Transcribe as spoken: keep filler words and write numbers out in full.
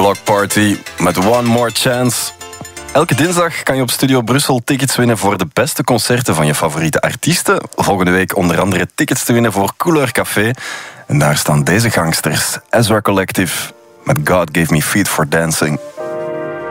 Block Party met One More Chance. Elke dinsdag kan je op Studio Brussel tickets winnen voor de beste concerten van je favoriete artiesten. Volgende week onder andere tickets te winnen voor Couleur Café. En daar staan deze gangsters, Ezra Collective met God Gave Me Feet for Dancing.